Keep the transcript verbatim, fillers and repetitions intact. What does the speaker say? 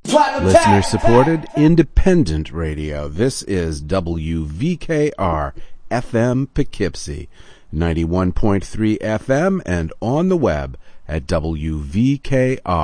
Listener supported independent radio. This is W V K R F M Poughkeepsie, ninety-one point three F M, and on the web at W V K R.